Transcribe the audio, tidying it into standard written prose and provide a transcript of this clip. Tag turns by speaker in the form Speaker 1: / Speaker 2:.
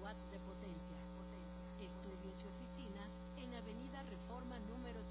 Speaker 1: watts de potencia. Estudios y oficinas en Avenida Reforma número